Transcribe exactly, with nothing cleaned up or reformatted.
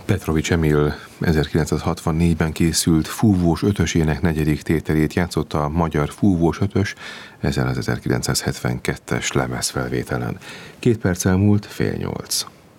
Petrovics Emil ezerkilencszázhatvannégyben készült Fúvós ötösének negyedik tételét játszotta a magyar Fúvós ötös ezen az ezerkilencszázhetvenkettes lemezfelvételen. Két perccel múlt fél nyolc.